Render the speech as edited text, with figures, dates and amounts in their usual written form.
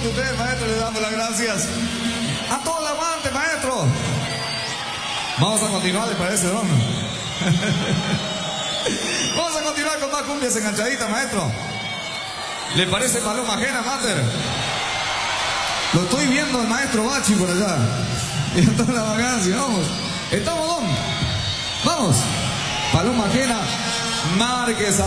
usted, maestro, le damos las gracias. A todo el aguante, maestro. Vamos a continuar, ¿le parece, don? Vamos a continuar con más cumbias enganchaditas, maestro. ¿Le parece Paloma Ajena, Mater? Lo estoy viendo el maestro Bachi por allá. Y a toda la vacancia, vamos. ¿Estamos, don? Vamos. Paloma Ajena, Márquez.